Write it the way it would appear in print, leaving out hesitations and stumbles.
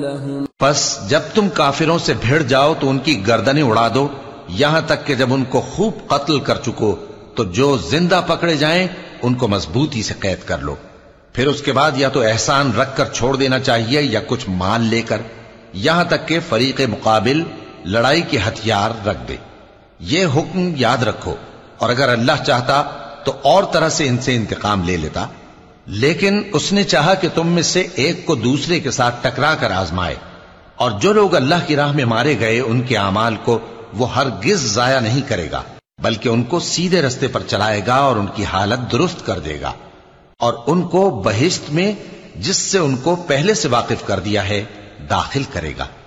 बस जब तुम काफिरों से भिड़ जाओ तो उनकी गर्दनें उड़ा दो, यहां तक कि जब उनको खूब कत्ल कर चुको तो जो जिंदा पकड़े जाएं उनको मजबूती से कैद कर लो। फिर उसके बाद या तो एहसान रख कर छोड़ देना चाहिए या कुछ माल लेकर, यहां तक कि फरीक मुकाबिल लड़ाई के हथियार रख दे। ये हुक्म याद रखो, और अगर अल्लाह चाहता तो और तरह से इनसे इंतकाम ले लेता, लेकिन उसने चाहा कि तुम में से एक को दूसरे के साथ टकरा कर आजमाए। और जो लोग अल्लाह की राह में मारे गए उनके अमाल को वो हरगिज जाया नहीं करेगा, बल्कि उनको सीधे रास्ते पर चलाएगा और उनकी हालत दुरुस्त कर देगा, और उनको बहिश्त में जिससे उनको पहले से वाकिफ कर दिया है दाखिल करेगा।